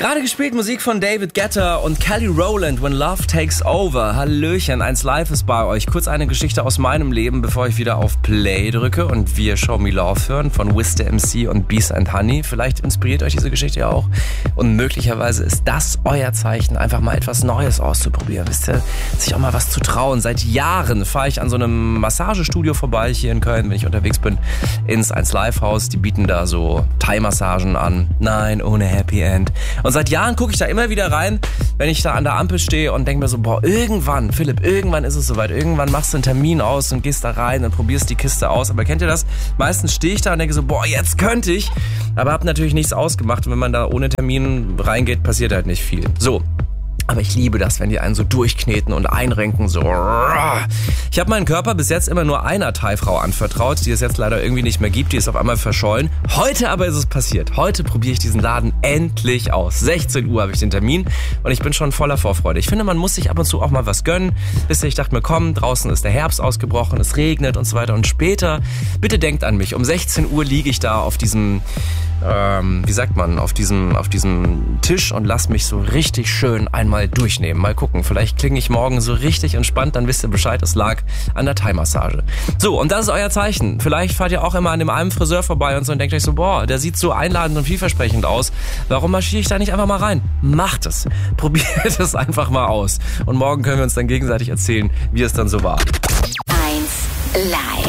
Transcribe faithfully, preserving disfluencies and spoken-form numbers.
Gerade gespielt Musik von David Guetta und Kelly Rowland, When Love Takes Over. Hallöchen, eins Live ist bei euch. Kurz eine Geschichte aus meinem Leben, bevor ich wieder auf Play drücke und wir Show Me Love hören von Wiz the M C und Beast and Honey. Vielleicht inspiriert euch diese Geschichte ja auch. Und möglicherweise ist das euer Zeichen, einfach mal etwas Neues auszuprobieren. Wisst ihr, sich auch mal was zu trauen. Seit Jahren fahre ich an so einem Massagestudio vorbei hier in Köln, wenn ich unterwegs bin, ins eins Live Haus. Die bieten da so Thai-Massagen an. Nein, ohne Happy End. Und seit Jahren gucke ich da immer wieder rein, wenn ich da an der Ampel stehe und denke mir so, boah, irgendwann, Philipp, irgendwann ist es soweit. Irgendwann machst du einen Termin aus und gehst da rein und probierst die Kiste aus. Aber kennt ihr das? Meistens stehe ich da und denke so, boah, jetzt könnte ich. Aber habe natürlich nichts ausgemacht. Und wenn man da ohne Termin reingeht, passiert halt nicht viel. So. Aber ich liebe das, wenn die einen so durchkneten und einrenken, so. Ich habe meinen Körper bis jetzt immer nur einer Thai-Frau anvertraut, die es jetzt leider irgendwie nicht mehr gibt, die ist auf einmal verschollen. Heute aber ist es passiert. Heute probiere ich diesen Laden endlich aus. sechzehn Uhr habe ich den Termin und ich bin schon voller Vorfreude. Ich finde, man muss sich ab und zu auch mal was gönnen. Bis ich dachte mir, komm, draußen ist der Herbst ausgebrochen, es regnet und so weiter. Und später, bitte denkt an mich, um sechzehn Uhr liege ich da auf diesem, ähm, wie sagt man, auf diesem, auf diesem Tisch und lass mich so richtig schön einmal durchnehmen. Mal gucken, vielleicht klinge ich morgen so richtig entspannt, dann wisst ihr Bescheid, es lag an der Thai-Massage. So, und das ist euer Zeichen. Vielleicht fahrt ihr auch immer an dem einen Friseur vorbei und so und denkt euch so, boah, der sieht so einladend und vielversprechend aus. Warum marschiere ich da nicht einfach mal rein? Macht es. Probiert es einfach mal aus. Und morgen können wir uns dann gegenseitig erzählen, wie es dann so war. eins Live.